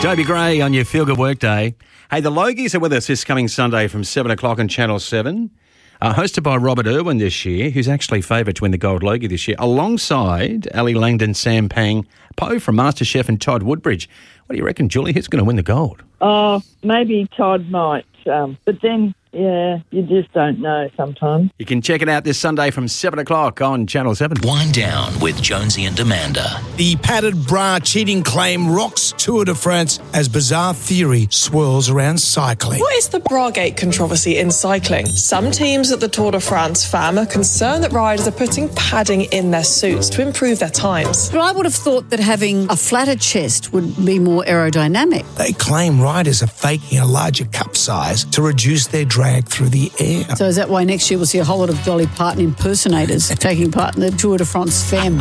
Toby Gray on your Feel Good Workday. Hey, the Logies are with us this coming Sunday from 7 o'clock on Channel 7. Hosted by Robert Irwin this year, who's actually favoured to win the Gold Logie this year, alongside Ali Langdon, Sam Pang, Poe from MasterChef and Todd Woodbridge. What do you reckon, Julie? Who's going to win the gold? Oh, maybe Todd might. But then, yeah, you just don't know sometimes. You can check it out this Sunday from 7 o'clock on Channel 7. Wind Down with Jonesy and Amanda. The padded bra cheating claim rocks Tour de France as bizarre theory swirls around cycling. What is the Bragate controversy in cycling? Some teams at the Tour de France FAM are concerned that riders are putting padding in their suits to improve their times. But I would have thought that having a flatter chest would be more aerodynamic. They claim riders are faking a larger cup size to reduce their drag through the air. So is that why next year we'll see a whole lot of Dolly Parton impersonators taking part in the Tour de France FAM?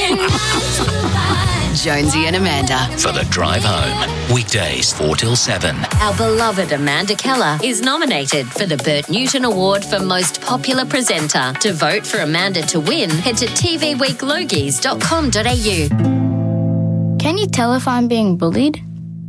Jonesy and Amanda. For the drive home. Weekdays 4 till 7. Our beloved Amanda Keller is nominated for the Bert Newton Award for Most Popular Presenter. To vote for Amanda to win, head to tvweeklogies.com.au. Can you tell if I'm being bullied?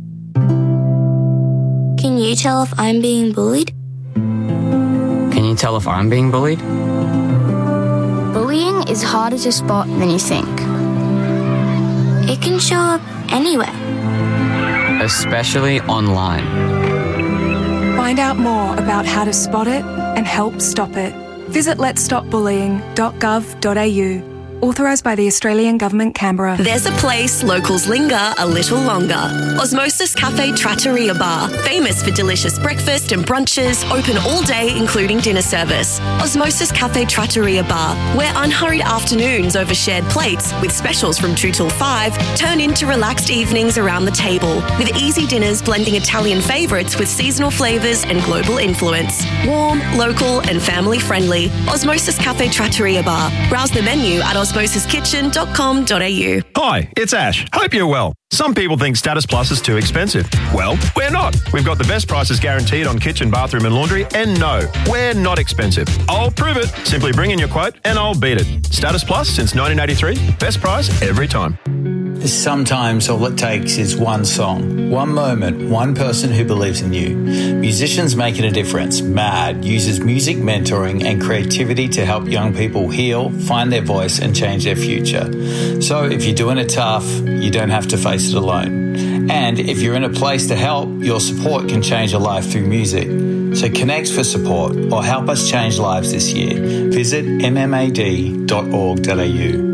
Can you tell if I'm being bullied? Can you tell if I'm being bullied? Bullying is harder to spot than you think. It can show up anywhere. Especially online. Find out more about how to spot it and help stop it. Visit letsstopbullying.gov.au. Authorised by the Australian Government, Canberra. There's a place locals linger a little longer. Osmosis Cafe Trattoria Bar. Famous for delicious breakfast and brunches, open all day including dinner service. Osmosis Cafe Trattoria Bar, where unhurried afternoons over shared plates with specials from 2 till 5 turn into relaxed evenings around the table, with easy dinners blending Italian favourites with seasonal flavours and global influence. Warm, local and family friendly. Osmosis Cafe Trattoria Bar. Browse the menu at osmosiskitchen.com.au. Hi, it's Ash. Hope you're well. Some people think Status Plus is too expensive. Well, we're not. We've got the best prices guaranteed on kitchen, bathroom and laundry, and no, we're not expensive. I'll prove it. Simply bring in your quote and I'll beat it. Status Plus since 1983. Best price every time. Sometimes all it takes is one song, one moment, one person who believes in you. Musicians Making a Difference, MAD, uses music mentoring and creativity to help young people heal, find their voice and change their future. So if you're doing it tough, you don't have to face it alone. And if you're in a place to help, your support can change a life through music. So connect for support or help us change lives this year. Visit mmad.org.au.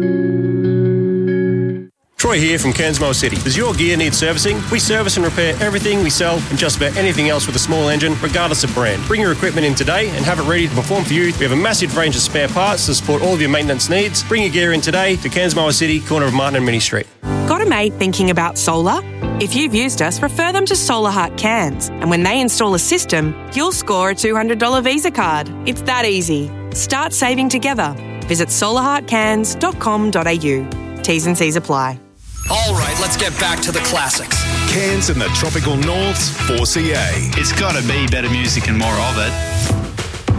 Troy here from Cairns City. Does your gear need servicing? We service and repair everything we sell and just about anything else with a small engine, regardless of brand. Bring your equipment in today and have it ready to perform for you. We have a massive range of spare parts to support all of your maintenance needs. Bring your gear in today to Cairns City, corner of Martin and Minnie Street. Got a mate thinking about solar? If you've used us, refer them to Solar Heart Cairns. And when they install a system, you'll score a $200 Visa card. It's that easy. Start saving together. Visit solarheartcairns.com.au. T's and C's apply. All right, let's get back to the classics. Cairns and the tropical north's 4CA. It's got to be better music and more of it.